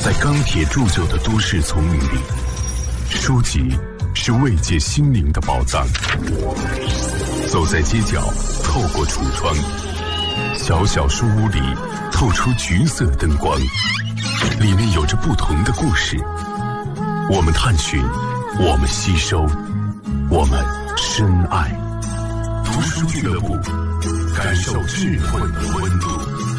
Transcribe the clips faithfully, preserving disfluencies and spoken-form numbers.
在钢铁铸就的都市丛林里，书籍是慰藉心灵的宝藏。走在街角，透过橱窗，小小书屋里透出橘色灯光，里面有着不同的故事。我们探寻，我们吸收，我们深爱。读书俱乐部，感受智慧的温度。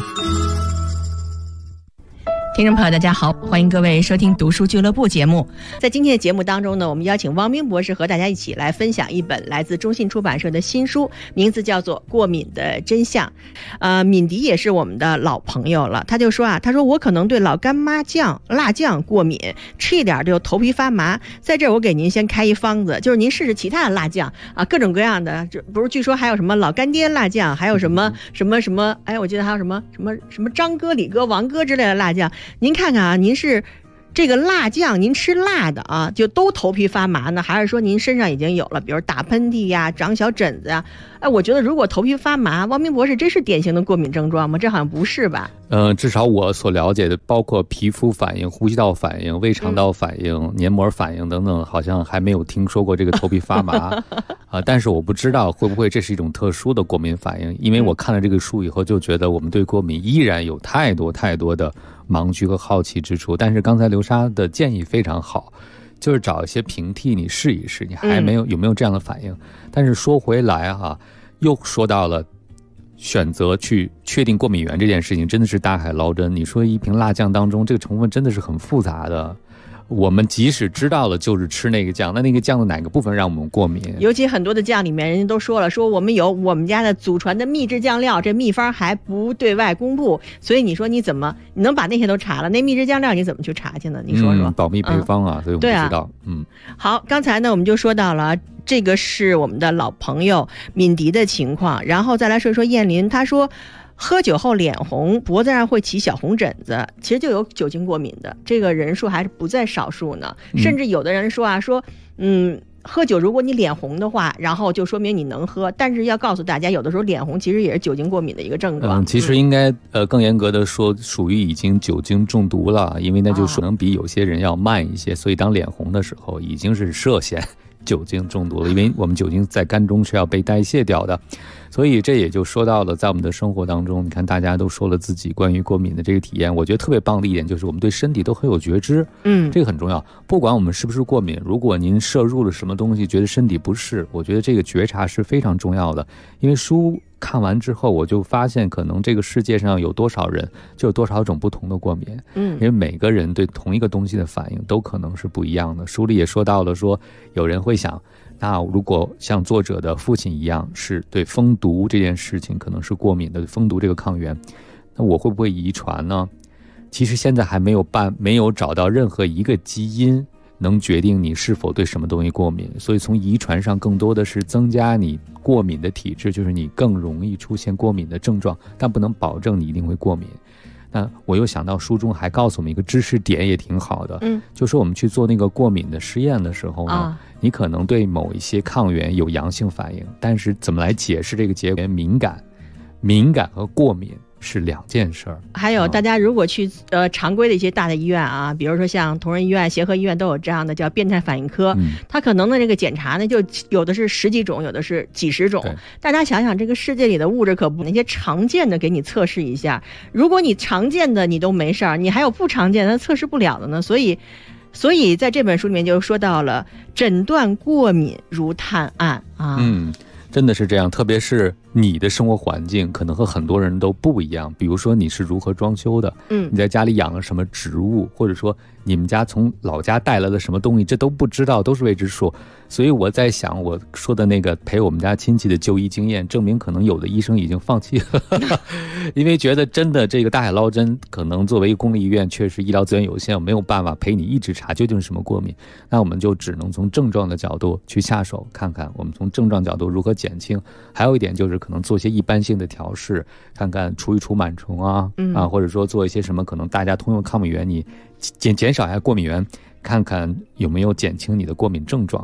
听众朋友大家好，欢迎各位收听读书俱乐部节目。在今天的节目当中呢，我们邀请汪冰博士和大家一起来分享一本来自中信出版社的新书，名字叫做《过敏的真相》。呃，敏迪也是我们的老朋友了，他就说啊，他说我可能对老干妈酱、辣酱过敏，吃一点就头皮发麻。在这儿我给您先开一方子，就是您试试其他的辣酱啊，各种各样的，不是据说还有什么老干爹辣酱，还有什么什么什么，哎，我记得还有什么什么什么张哥、李哥、王哥之类的辣酱。您看看啊，您是这个辣酱，您吃辣的啊，就都头皮发麻呢，还是说您身上已经有了，比如打喷嚏呀、长小疹子呀？哎，我觉得如果头皮发麻，汪冰博士，这是典型的过敏症状吗？这好像不是吧？ 呃，至少我所了解的，包括皮肤反应、呼吸道反应、胃肠道反应、嗯、黏膜反应等等，好像还没有听说过这个头皮发麻啊、呃。但是我不知道会不会这是一种特殊的过敏反应，因为我看了这个书以后，就觉得我们对过敏依然有太多太多的盲区和好奇之处。但是刚才刘莎的建议非常好，就是找一些平替你试一试，你还没有、嗯、有没有这样的反应？但是说回来哈，又说到了选择去确定过敏源这件事情，真的是大海捞针。你说一瓶辣酱当中，这个成分真的是很复杂的。我们即使知道了就是吃那个酱，那那个酱的哪个部分让我们过敏？ 尤其很多的酱里面人家都说了，说我们有我们家的祖传的秘制酱料，这秘方还不对外公布，所以你说你怎么你能把那些都查了，那秘制酱料你怎么去查去呢？你说说、 嗯、保密配方啊、嗯、所以我们不知道、啊、嗯。 好，刚才呢我们就说到了这个是我们的老朋友敏迪的情况，然后再来说说燕林，他说喝酒后脸红，脖子上会起小红疹子，其实就有酒精过敏的，这个人数还是不在少数呢。甚至有的人说啊，说嗯，喝酒如果你脸红的话，然后就说明你能喝，但是要告诉大家，有的时候脸红其实也是酒精过敏的一个症状。 嗯，其实应该呃更严格的说，属于已经酒精中毒了，因为那就可能比有些人要慢一些，所以当脸红的时候，已经是涉嫌酒精中毒了，因为我们酒精在肝中是要被代谢掉的。所以这也就说到了在我们的生活当中，你看大家都说了自己关于过敏的这个体验，我觉得特别棒的一点就是我们对身体都很有觉知，嗯，这个很重要。不管我们是不是过敏，如果您摄入了什么东西觉得身体不适，我觉得这个觉察是非常重要的。因为书看完之后，我就发现可能这个世界上有多少人就有多少种不同的过敏，嗯，因为每个人对同一个东西的反应都可能是不一样的。书里也说到了，说有人会想，那如果像作者的父亲一样是对蜂毒这件事情可能是过敏的，蜂毒这个抗原，那我会不会遗传呢？其实现在还没有办没有找到任何一个基因能决定你是否对什么东西过敏，所以从遗传上更多的是增加你过敏的体质，就是你更容易出现过敏的症状，但不能保证你一定会过敏。那我又想到书中还告诉我们一个知识点也挺好的，嗯，就是我们去做那个过敏的实验的时候呢、啊、你可能对某一些抗原有阳性反应，但是怎么来解释这个结果？敏感敏感和过敏是两件事儿。 还有大家如果去呃常规的一些大的医院啊，比如说像同仁医院、协和医院都有这样的叫变态反应科，嗯，它可能的这个检查呢就有的是十几种，有的是几十种。大家想想这个世界里的物质可不那些常见的给你测试一下，如果你常见的你都没事儿，你还有不常见的测试不了的呢。所以所以在这本书里面就说到了诊断过敏如探案啊。 嗯，真的是这样，特别是你的生活环境可能和很多人都不一样，比如说你是如何装修的，嗯，你在家里养了什么植物，或者说你们家从老家带来了什么东西，这都不知道，都是未知数。所以我在想，我说的那个陪我们家亲戚的就医经验，证明可能有的医生已经放弃了因为觉得真的这个大海捞针，可能作为一个公立医院确实医疗资源有限，我没有办法陪你一直查究竟是什么过敏，那我们就只能从症状的角度去下手，看看我们从症状角度如何减轻。还有一点就是可能做些一般性的调试，看看除一除螨虫啊、嗯、啊，或者说做一些什么可能大家通用抗敏源，你减减少一下过敏源，看看有没有减轻你的过敏症状。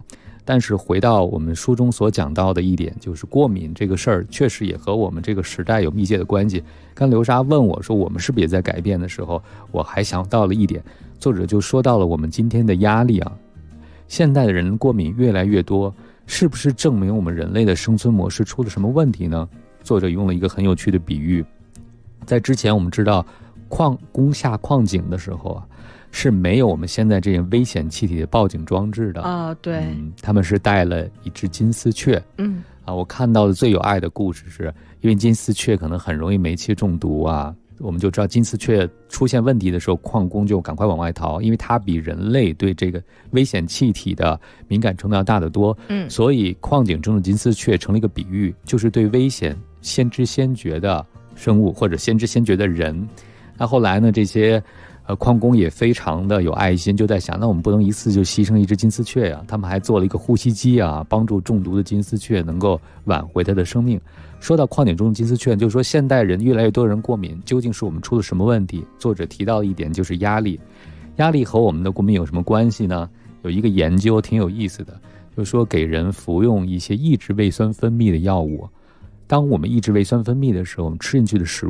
但是回到我们书中所讲到的一点，就是过敏这个事儿确实也和我们这个时代有密切的关系。刚流沙问我说我们是不是也在改变的时候，我还想到了一点，作者就说到了我们今天的压力啊，现代的人过敏越来越多，是不是证明我们人类的生存模式出了什么问题呢？作者用了一个很有趣的比喻，在之前我们知道矿工下矿井的时候啊，是没有我们现在这种危险气体的报警装置的哦，对、 嗯，他们是带了一只金丝雀。 嗯啊，我看到的最有爱的故事是，因为金丝雀可能很容易煤气中毒啊，我们就知道金丝雀出现问题的时候，矿工就赶快往外逃，因为它比人类对这个危险气体的敏感程度要大得多。 嗯， 所以矿井中的金丝雀成了一个比喻，就是对危险先知先觉的生物或者先知先觉的人。那后来呢，这些呃矿工也非常的有爱心，就在想，那我们不能一次就牺牲一只金丝雀啊，他们还做了一个呼吸机啊，帮助中毒的金丝雀能够挽回它的生命。说到矿井中的金丝雀，就是说现代人越来越多人过敏，究竟是我们出了什么问题？作者提到一点就是压力，压力和我们的过敏有什么关系呢？有一个研究挺有意思的，就是说给人服用一些抑制胃酸分泌的药物，当我们抑制胃酸分泌的时候，我们吃进去的食